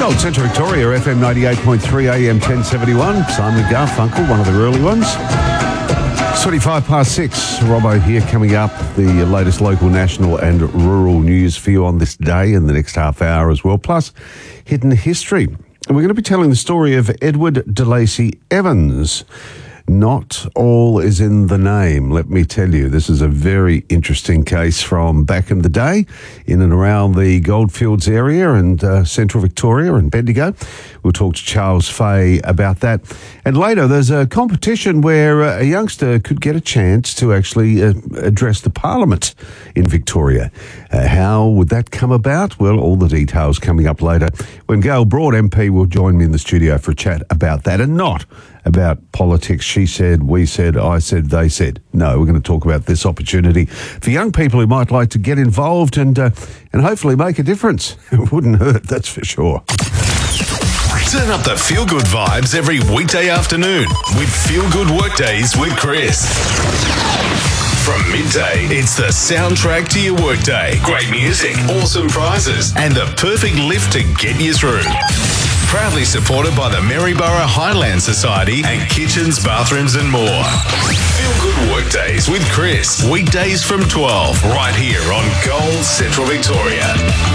Gold Central Victoria, FM 98.3 AM 1071. Simon Garfunkel, one of the early ones. 25 past 6. Robbo here, coming up. The latest local, national and rural news for you on this day and the next half hour as well. Plus, hidden history. And we're going to be telling the story of Edward de Lacy Evans. Not all is in the name, let me tell you. This is a very interesting case from back in the day in and around the Goldfields area and Central Victoria and Bendigo. We'll talk to Charles Fay about that. And later, there's a competition where a youngster could get a chance to actually address the Parliament in Victoria. How would that come about? Well, all the details coming up later when Gail Broad MP will join me in the studio for a chat about that, and not about politics. She said, we said, I said, they said. No, we're going to talk about this opportunity for young people who might like to get involved and hopefully make a difference. It wouldn't hurt, that's for sure. Turn up the feel-good vibes every weekday afternoon with Feel Good Workdays with Chris. From midday, it's the soundtrack to your workday. Great music, awesome prizes, and the perfect lift to get you through. Proudly supported by the Maryborough Highland Society and Kitchens, Bathrooms and more. Feel Good Workdays with Chris. Weekdays from 12, right here on Gold Central Victoria.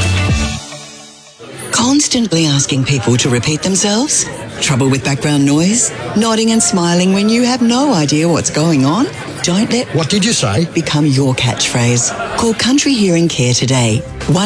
Constantly asking people to repeat themselves? Trouble with background noise? Nodding and smiling when you have no idea what's going on? Don't let What did you say? become your catchphrase. Call Country Hearing Care today.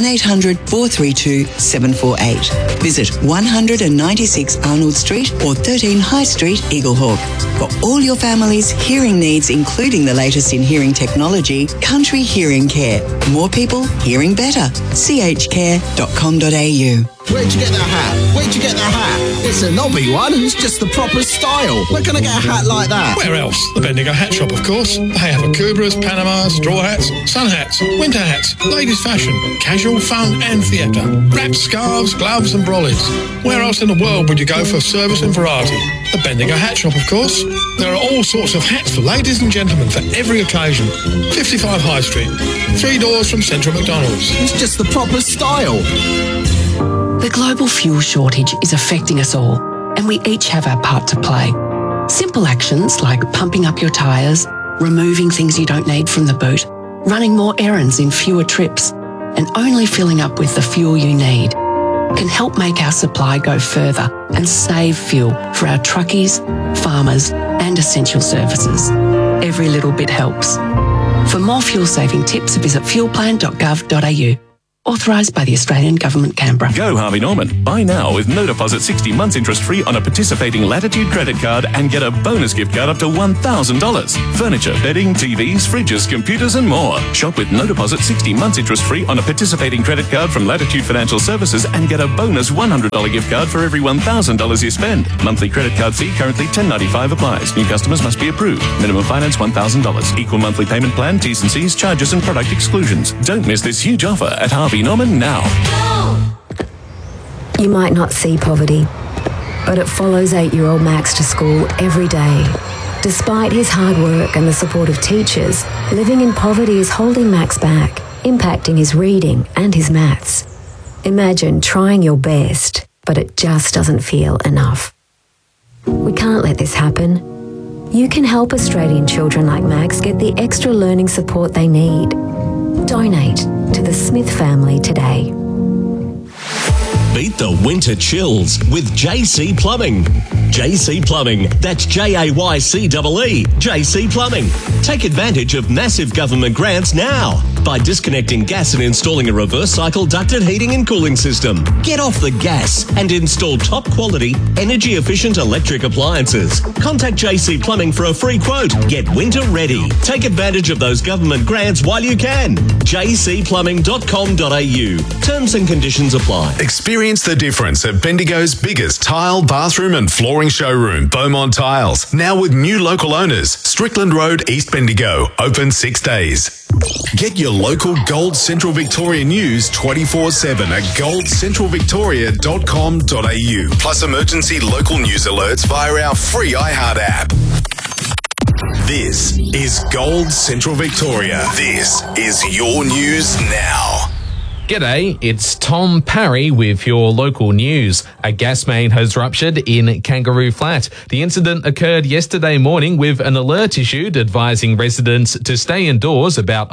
1-800-432-748. Visit 196 Arnold Street or 13 High Street, Eaglehawk. For all your family's hearing needs, including the latest in hearing technology, Country Hearing Care. More people hearing better. chcare.com.au. Where'd you get that hat? Where'd you get that hat? It's a knobby one. It's just the proper style. Where can I get a hat like that? Where else? The Bendigo Hat Shop, of course. They have Akubras, Panamas, straw hats, sun hats, winter hats, ladies' fashion, casual, fun and theatre, wraps, scarves, gloves and brollies. Where else in the world would you go for service and variety? The Bendigo Hat Shop, of course. There are all sorts of hats for ladies and gentlemen for every occasion. 55 High Street, 3 doors from Central McDonald's. It's just the proper style. The global fuel shortage is affecting us all, and we each have our part to play. Simple actions like pumping up your tyres, removing things you don't need from the boot, running more errands in fewer trips, and only filling up with the fuel you need can help make our supply go further and save fuel for our truckies, farmers, and essential services. Every little bit helps. For more fuel-saving tips, visit fuelplan.gov.au. Authorised by the Australian Government, Canberra. Go Harvey Norman. Buy now with no deposit, 60 months interest-free on a participating Latitude credit card and get a bonus gift card up to $1,000. Furniture, bedding, TVs, fridges, computers and more. Shop with no deposit, 60 months interest-free on a participating credit card from Latitude Financial Services and get a bonus $100 gift card for every $1,000 you spend. Monthly credit card fee currently $10.95 applies. New customers must be approved. Minimum finance $1,000. Equal monthly payment plan, T's and C's, charges and product exclusions. Don't miss this huge offer at Harvey Norman now. You might not see poverty, but it follows 8-year-old Max to school every day. Despite his hard work and the support of teachers, living in poverty is holding Max back, impacting his reading and his maths. Imagine trying your best, but it just doesn't feel enough. We can't let this happen. You can help Australian children like Max get the extra learning support they need. Donate to the Smith family today. Beat the winter chills with JC Plumbing. JC Plumbing, that's Jaycee. JC Plumbing. Take advantage of massive government grants now by disconnecting gas and installing a reverse cycle ducted heating and cooling system. Get off the gas and install top quality, energy efficient electric appliances. Contact JC Plumbing for a free quote. Get winter ready. Take advantage of those government grants while you can. jcplumbing.com.au. Terms and conditions apply. Experience the difference at Bendigo's biggest tile, bathroom and flooring showroom, Beaumont Tiles. Now with new local owners, Strickland Road, East Bendigo. Open 6 days. Get your local Gold Central Victoria news 24/7 at goldcentralvictoria.com.au. Plus emergency local news alerts via our free iHeart app. This is Gold Central Victoria. This is your news now. G'day, it's Tom Parry with your local news. A gas main has ruptured in Kangaroo Flat. The incident occurred yesterday morning with an alert issued advising residents to stay indoors about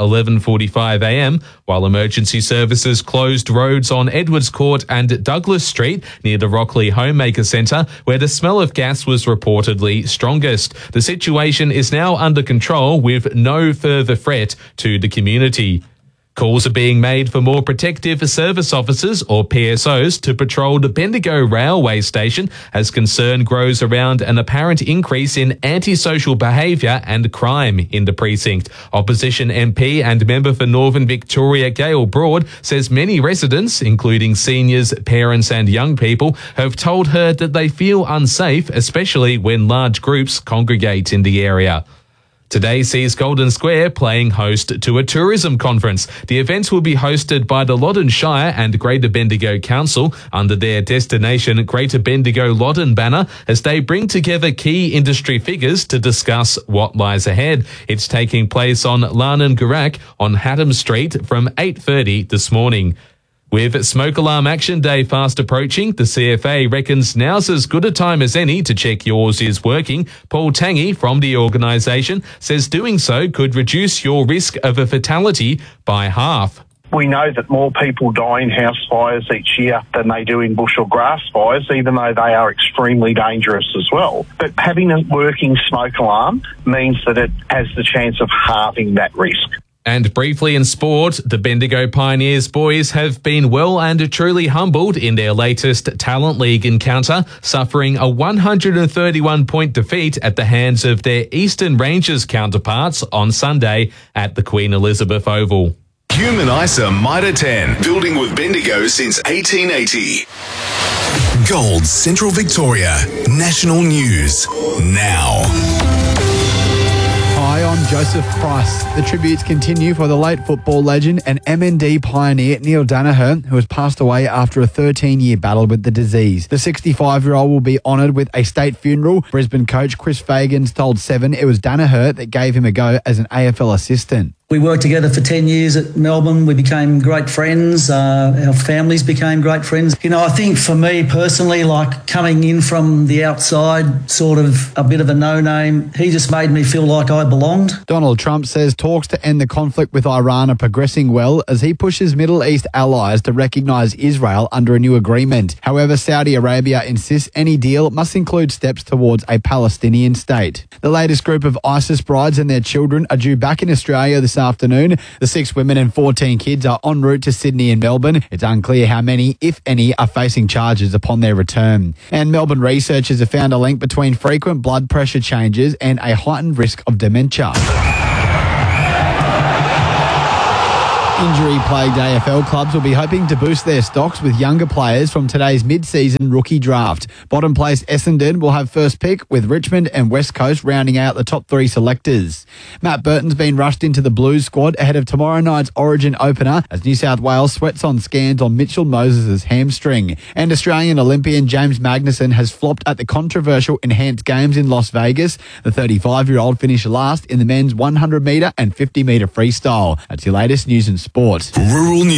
11:45am, while emergency services closed roads on Edwards Court and Douglas Street near the Rockley Homemaker Centre, where the smell of gas was reportedly strongest. The situation is now under control with no further threat to the community. Calls are being made for more protective service officers, or PSOs, to patrol the Bendigo railway station as concern grows around an apparent increase in antisocial behaviour and crime in the precinct. Opposition MP and member for Northern Victoria Gail Broad says many residents, including seniors, parents and young people, have told her that they feel unsafe, especially when large groups congregate in the area. Today sees Golden Square playing host to a tourism conference. The event will be hosted by the Loddon Shire and Greater Bendigo Council under their Destination Greater Bendigo Loddon banner as they bring together key industry figures to discuss what lies ahead. It's taking place on Larnan Gurak on Haddam Street from 8:30 this morning. With Smoke Alarm Action Day fast approaching, the CFA reckons now's as good a time as any to check yours is working. Paul Tangy from the organisation says doing so could reduce your risk of a fatality by half. We know that more people die in house fires each year than they do in bush or grass fires, even though they are extremely dangerous as well. But having a working smoke alarm means that it has the chance of halving that risk. And briefly in sport, the Bendigo Pioneers boys have been well and truly humbled in their latest Talent League encounter, suffering a 131-point defeat at the hands of their Eastern Rangers counterparts on Sunday at the Queen Elizabeth Oval. Human ISA Mitre 10, building with Bendigo since 1880. Gold Central Victoria, national news, now. Hi, I'm Joseph Price. The tributes continue for the late football legend and MND pioneer Neil Danaher, who has passed away after a 13-year battle with the disease. The 65-year-old will be honoured with a state funeral. Brisbane coach Chris Fagans told Seven it was Danaher that gave him a go as an AFL assistant. We worked together for 10 years at Melbourne. We became great friends. Our families became great friends. You know, I think for me personally, like coming in from the outside, sort of a bit of a no-name, he just made me feel like I belonged. Donald Trump says talks to end the conflict with Iran are progressing well as he pushes Middle East allies to recognise Israel under a new agreement. However, Saudi Arabia insists any deal must include steps towards a Palestinian state. The latest group of ISIS brides and their children are due back in Australia this afternoon. The 6 women and 14 kids are en route to Sydney and Melbourne. It's unclear how many, if any, are facing charges upon their return. And Melbourne researchers have found a link between frequent blood pressure changes and a heightened risk of dementia. Injury-plagued AFL clubs will be hoping to boost their stocks with younger players from today's mid-season rookie draft. Bottom place Essendon will have first pick, with Richmond and West Coast rounding out the top 3 selectors. Matt Burton's been rushed into the Blues squad ahead of tomorrow night's Origin opener as New South Wales sweats on scans on Mitchell Moses' hamstring. And Australian Olympian James Magnussen has flopped at the controversial Enhanced Games in Las Vegas. The 35-year-old finished last in the men's 100-metre and 50-metre freestyle. That's your latest news and sport. Rural News.